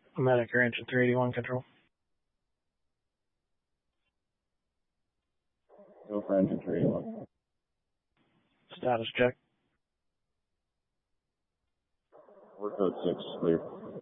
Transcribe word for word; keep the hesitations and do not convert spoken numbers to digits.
Medicare engine three eighty-one control. Go for engine three eighty-one. Status check. Four code six, clear.